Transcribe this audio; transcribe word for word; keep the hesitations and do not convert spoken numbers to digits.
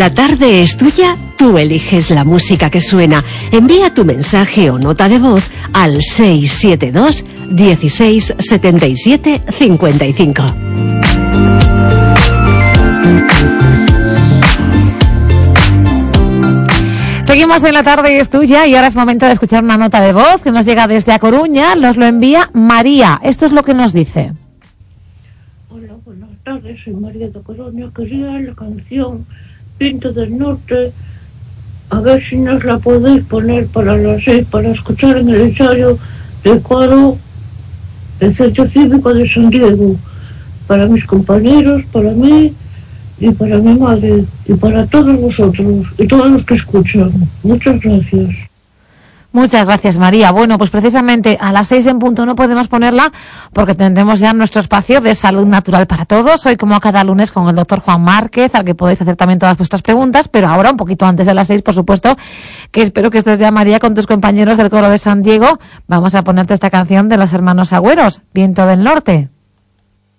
La tarde es tuya, tú eliges la música que suena. Envía tu mensaje o nota de voz al seis siete dos, dieciséis, setenta y siete, cincuenta y cinco. Seguimos en La tarde es tuya y ahora es momento de escuchar una nota de voz que nos llega desde A Coruña. Nos lo envía María. Esto es lo que nos dice. Hola, buenas tardes. Soy María de Coruña. Quería la canción Pinto del Norte. A ver si nos la podéis poner para las seis, para escuchar en el ensayo de coro del Centro Cívico de San Diego. Para mis compañeros, para mí y para mi madre y para todos vosotros y todos los que escuchan. Muchas gracias. Muchas gracias, María. Bueno, pues precisamente a las seis en punto no podemos ponerla porque tendremos ya nuestro espacio de salud natural para todos. Hoy, como cada lunes, con el doctor Juan Márquez, al que podéis hacer también todas vuestras preguntas, pero ahora un poquito antes de las seis, por supuesto, que espero que estés ya, María, con tus compañeros del coro de San Diego. Vamos a ponerte esta canción de los hermanos Agüeros, Viento del Norte.